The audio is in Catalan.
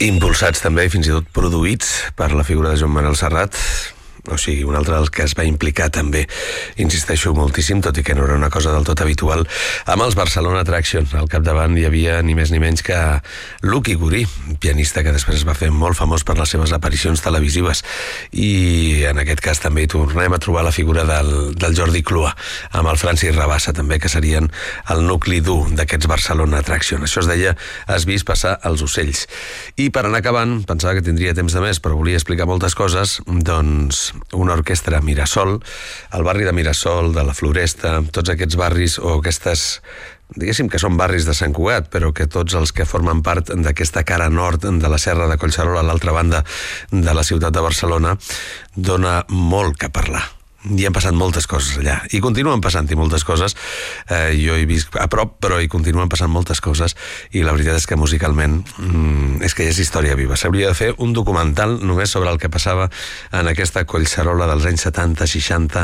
impulsats també i fins i tot produïts per la figura de Joan Manel Serrat. O sigui, un altre dels que es va implicar també, insisteixo moltíssim, tot i que no era una cosa del tot habitual, amb els Barcelona Attraction. Al capdavant hi havia ni més ni menys que Luqui Gorí, pianista que després es va fer molt famós per les seves aparicions televisives. I en aquest cas també tornem a trobar la figura del Jordi Clua, amb el Francis Rabassa també, que serien el nucli dur d'aquests Barcelona Attraction. Això es deia Has vist passar els ocells. I per anar acabant, pensava que tindria temps de més, però volia explicar moltes coses, doncs una orquestra Mirasol, el barri de Mirasol, de la Floresta, tots aquests barris o aquestes, diguéssim que són barris de Sant Cugat, però que tots els que formen part d'aquesta cara nord de la Serra de Collserola, a l'altra banda de la ciutat de Barcelona, dona molt que parlar. Hi han passat moltes coses allà, i continuen passant-hi moltes coses. Jo he vist a prop, però hi continuen passant moltes coses, i la veritat és que musicalment és que és història viva. S'hauria de fer un documental només sobre el que passava en aquesta Collserola dels anys 70, 60,